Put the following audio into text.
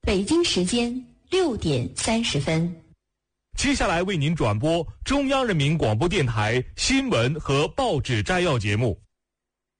北京时间6:30。 接下来为您转播中央人民广播电台新闻和报纸摘要节目。